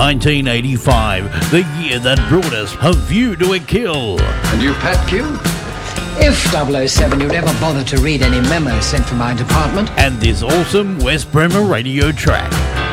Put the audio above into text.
1985, the year that brought us A View to a Kill. And you, Pat Q? If 007 you'd ever bother to read any memos sent from my department. And this awesome West Bremer radio track.